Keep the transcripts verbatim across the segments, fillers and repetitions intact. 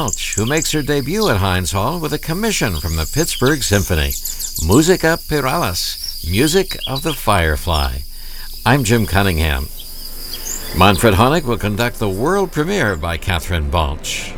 Welch, who makes her debut at Heinz Hall with a commission from the Pittsburgh Symphony, Musica Pyralis, Music of the Firefly. I'm Jim Cunningham. Manfred Honeck will conduct the world premiere by Catherine Balch.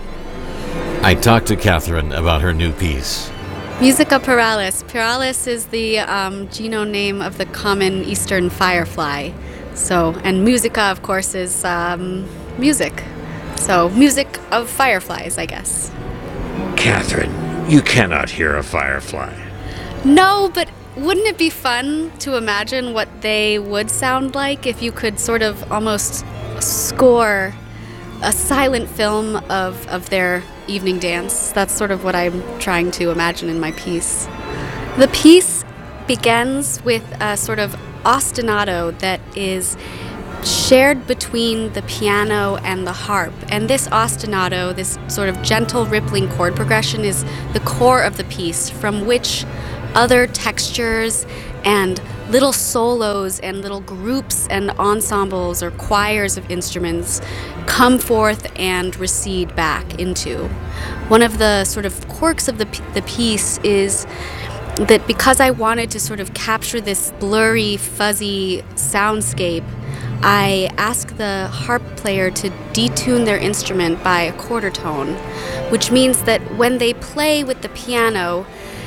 I talked to Catherine about her new piece. Musica Pyralis. Pyralis is the um, genome name of the common eastern firefly. So, and musica, of course, is um, music. So, music of fireflies, I guess. Catherine, you cannot hear a firefly. No, but wouldn't it be fun to imagine what they would sound like if you could sort of almost score a silent film of, of their evening dance? That's sort of what I'm trying to imagine in my piece. The piece begins with a sort of ostinato that is shared between the piano and the harp. And this ostinato, this sort of gentle rippling chord progression, is the core of the piece, from which other textures and little solos and little groups and ensembles or choirs of instruments come forth and recede back into. One of the sort of quirks of the, the piece is that because I wanted to sort of capture this blurry, fuzzy soundscape, I asked the harp player to detune their instrument by a quarter tone, which means that when they play with the piano,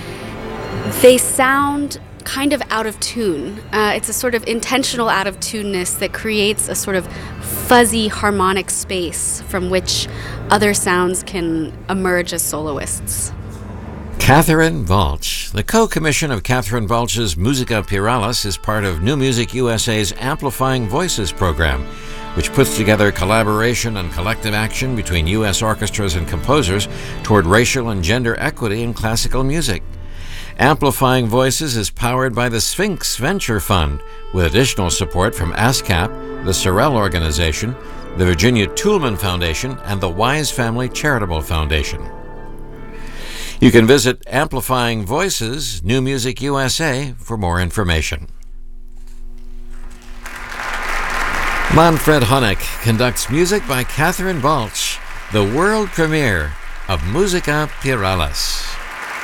they sound kind of out of tune. Uh, it's a sort of intentional out of tuneness that creates a sort of fuzzy harmonic space from which other sounds can emerge as soloists. Catherine Balch. The co-commission of Catherine Balch's Musica Pyralis is part of New Music U S A's Amplifying Voices program, which puts together collaboration and collective action between U S orchestras and composers toward racial and gender equity in classical music. Amplifying Voices is powered by the Sphinx Venture Fund, with additional support from ASCAP, the Sorrell Organization, the Virginia Toolman Foundation, and the Wise Family Charitable Foundation. You can visit Amplifying Voices, New Music U S A, for more information. Manfred Honeck conducts music by Catherine Balch, the world premiere of Musica Pyralis.